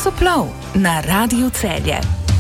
Časoplov na Radiu Celje.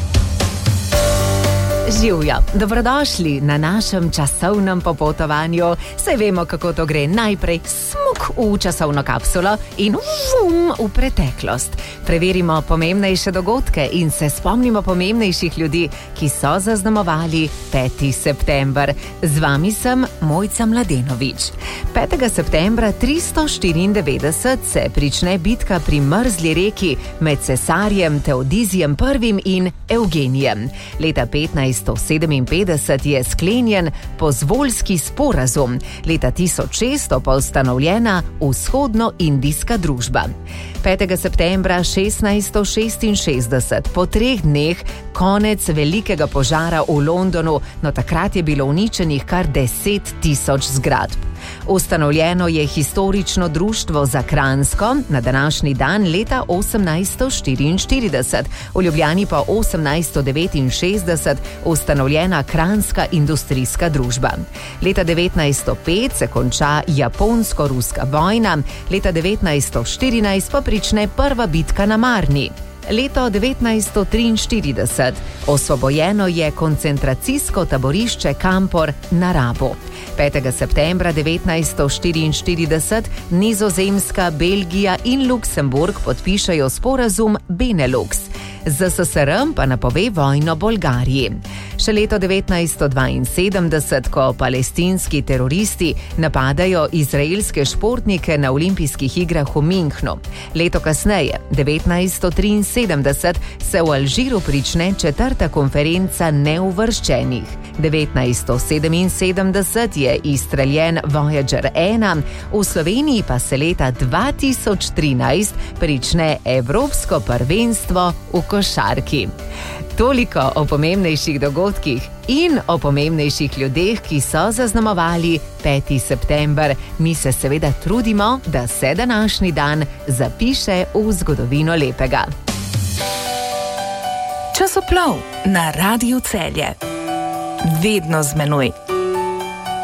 Živjo, dobrodošli na našem časovnem popotovanju. Saj vemo, kako to gre. Najprej smuk v časovno kapsulo in vum v preteklost. Preverimo pomembnejše dogodke in se spomnimo pomembnejših ljudi, ki so zaznamovali 5. september. Z vami sem Mojca Mladenovič. 5. septembra 394 se prične bitka pri Mrzli reki med cesarjem Teodizijem I. in Evgenijem. Leta 1557 je sklenjen Pozvoljski sporazum, leta 1600 pa ustanovljena Vzhodno-indijska družba. 5. septembra 1666, po 3 dneh, konec velikega požara v Londonu, no takrat je bilo uničenih kar 10.000 zgradb. Ustanovljeno je historično društvo za Kranjsko, na današnji dan leta 1844, v Ljubljani pa 1869 ustanovljena Kranjska industrijska družba. Leta 1905 se konča japonsko-ruska vojna, leta 1914 pa prične prva bitka na Marni. Leto 1943. Osvobojeno je koncentracijsko taborišče Kampor na Rabu. 5. septembra 1944 Nizozemska, Belgija in Luksemburg podpišajo sporazum Benelux. ZSSR pa napove vojno Bolgariji. Še leto 1972, ko palestinski teroristi napadajo izraelske športnike na olimpijskih igrah v Münchnu. Leto kasneje, 1973, se v Alžiru prične 4. konferenca neuvrščenih. 1977 je izstreljen Voyager 1, v Sloveniji pa se leta 2013 prične Evropsko prvenstvo v košarki. Toliko o pomembnejših dogodkih in o pomembnejših ljudeh, ki so zaznamovali 5. september. Mi se seveda trudimo, da se današnji dan zapiše v zgodovino lepega. Časoplov na Radiu Celje. Vedno z menoj.